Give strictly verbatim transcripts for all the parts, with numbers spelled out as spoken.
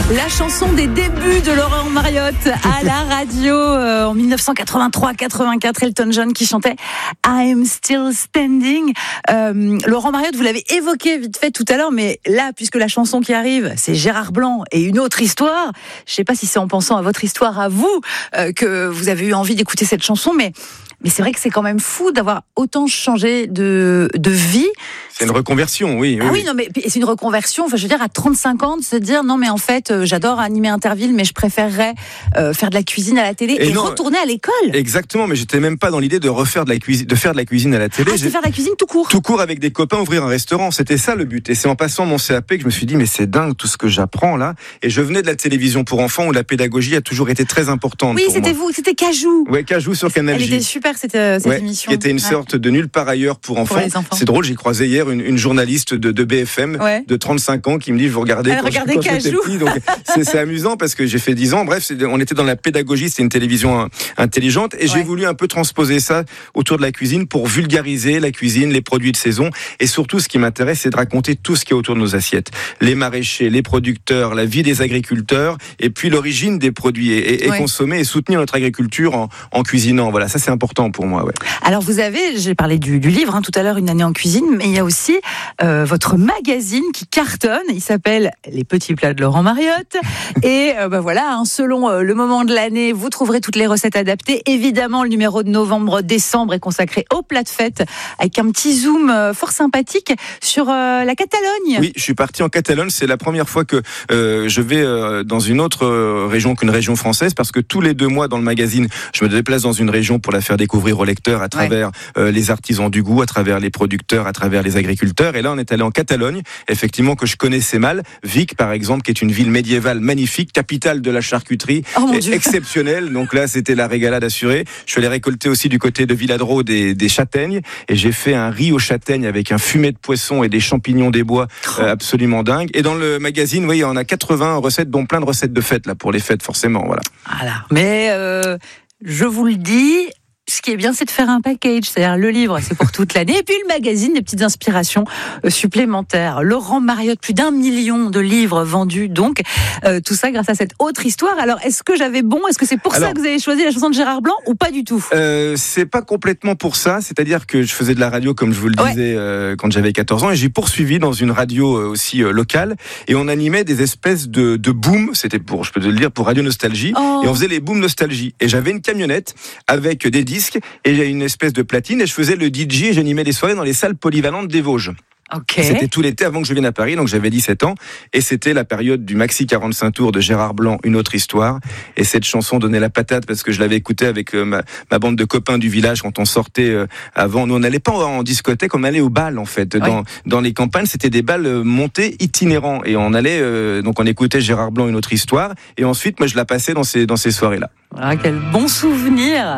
La chanson des débuts de Laurent Mariotte à la radio euh, en dix-neuf cent quatre-vingt-trois quatre-vingt-quatre, Elton John qui chantait I'm Still Standing. Euh, Laurent Mariotte, vous l'avez évoqué vite fait tout à l'heure, mais là, puisque la chanson qui arrive, c'est Gérard Blanc et une autre histoire, je ne sais pas si c'est en pensant à votre histoire à vous euh, que vous avez eu envie d'écouter cette chanson, mais Mais c'est vrai que c'est quand même fou d'avoir autant changé de, de vie. C'est une reconversion, oui. Ah oui, oui, non, mais c'est une reconversion. Enfin, je veux dire, à trente-cinq ans, de se dire, non, mais en fait, euh, j'adore animer Interville, mais je préférerais euh, faire de la cuisine à la télé et, et non, retourner à l'école. Exactement, mais j'étais même pas dans l'idée de refaire de la cuisine, de faire de la cuisine à la télé. Ah, je vais faire de la cuisine tout court. Tout court avec des copains, ouvrir un restaurant. C'était ça le but. Et c'est en passant mon C A P que je me suis dit, mais c'est dingue tout ce que j'apprends là. Et je venais de la télévision pour enfants où la pédagogie a toujours été très importante. Oui, pour c'était moi. vous, c'était Cajou. Ouais, Cajou sur Canal J. Elle était super cette, euh, cette ouais, émission. Qui était une ouais. sorte de nulle part ailleurs pour enfants. Pour enfants. C'est drôle, j'ai croisé hier une, une journaliste de, de B F M ouais. de trente-cinq ans qui me dit, je vous regardais Elle quand, regardait je, quand j'étais petit. Donc c'est, c'est amusant parce que j'ai fait dix ans. Bref, on était dans la pédagogie, c'était une télévision intelligente et ouais. j'ai voulu un peu transposer ça autour de la cuisine pour vulgariser la cuisine, les produits de saison et surtout ce qui m'intéresse, c'est de raconter tout ce qui est autour de nos assiettes. Les maraîchers, les producteurs, la vie des agriculteurs et puis l'origine des produits et, et ouais. consommer et soutenir notre agriculture en, en cuisinant. Voilà, ça c'est important pour moi. Ouais. Alors vous avez, j'ai parlé du, du livre hein, tout à l'heure, Une année en cuisine, mais il y a aussi euh, votre magazine qui cartonne. Il s'appelle Les petits plats de Laurent Mariotte. Et euh, ben voilà, hein, selon euh, le moment de l'année, vous trouverez toutes les recettes adaptées. Évidemment, le numéro de novembre-décembre est consacré aux plats de fête, avec un petit zoom euh, fort sympathique sur euh, la Catalogne. Oui, je suis parti en Catalogne. C'est la première fois que euh, je vais euh, dans une autre euh, région qu'une région française, parce que tous les deux mois dans le magazine, je me déplace dans une région pour la faire découvrir aux lecteurs à travers ouais. euh, les artisans du goût, à travers les producteurs, à travers les agriculteurs. Et là, on est allé en Catalogne, effectivement, que je connaissais mal. Vic, par exemple, qui est une ville médiévale magnifique, capitale de la charcuterie, oh exceptionnelle. Donc là, c'était la régalade assurée. Je suis allé récolter aussi du côté de Villadro des, des châtaignes. Et j'ai fait un riz aux châtaignes avec un fumet de poisson et des champignons des bois euh, absolument dingue. Et dans le magazine, oui, on a quatre-vingts recettes, dont plein de recettes de fêtes, là, pour les fêtes, forcément. Voilà. Voilà. Mais euh, je vous le dis, ce qui est bien, c'est de faire un package. C'est-à-dire le livre, c'est pour toute l'année. Et puis le magazine, des petites inspirations euh, supplémentaires. Laurent Mariotte, plus d'un million de livres vendus. Donc, euh, tout ça grâce à cette autre histoire. Alors, est-ce que j'avais bon? Est-ce que c'est pour Alors, ça que vous avez choisi la chanson de Gérard Blanc ou pas du tout? euh, C'est pas complètement pour ça. C'est-à-dire que je faisais de la radio, comme je vous le disais, ouais. euh, quand j'avais quatorze ans. Et j'ai poursuivi dans une radio euh, aussi euh, locale. Et on animait des espèces de, de booms. C'était pour, je peux te le dire, pour Radio Nostalgie. Oh. Et on faisait les booms Nostalgie. Et j'avais une camionnette avec des disques et j'ai une espèce de platine et je faisais le D J et j'animais des soirées dans les salles polyvalentes des Vosges. Okay. C'était tout l'été avant que je vienne à Paris, donc j'avais dix-sept ans et c'était la période du maxi quarante-cinq tours de Gérard Blanc, Une autre histoire, et cette chanson donnait la patate parce que je l'avais écoutée avec euh, ma, ma bande de copains du village quand on sortait euh, avant. Nous on n'allait pas en discothèque, on allait au bal en fait. Dans, oui. dans les campagnes, c'était des bals euh, montés itinérants et on allait euh, donc on écoutait Gérard Blanc, Une autre histoire, et ensuite moi je la passais dans ces dans ces soirées-là. Voilà, quel bon souvenir.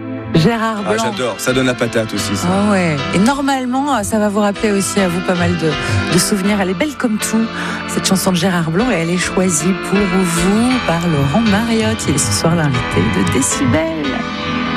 Gérard Blanc. Ah, j'adore, ça donne la patate aussi. Ça. Ah ouais. Et normalement, ça va vous rappeler aussi à vous pas mal de, de souvenirs. Elle est belle comme tout, cette chanson de Gérard Blanc, et elle est choisie pour vous par Laurent Mariotte. Il est ce soir l'invité de Décibel.